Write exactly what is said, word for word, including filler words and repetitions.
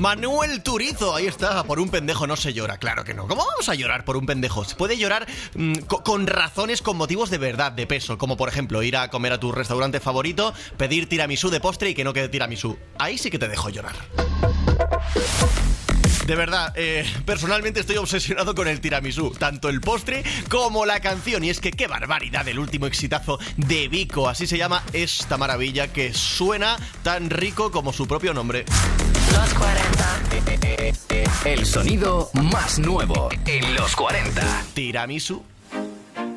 Manuel Turizo, ahí está, por un pendejo no se llora, claro que no. ¿Cómo vamos a llorar por un pendejo? Se puede llorar mmm, co- con razones, con motivos de verdad, de peso, como por ejemplo ir a comer a tu restaurante favorito, pedir tiramisú de postre y que no quede tiramisú. Ahí sí que te dejo llorar. De verdad, eh, personalmente estoy obsesionado con el tiramisú, tanto el postre como la canción. Y es que qué barbaridad el último exitazo de Vico, así se llama esta maravilla que suena tan rico como su propio nombre. Los cuarenta. El sonido más nuevo en los cuarenta. Tiramisú.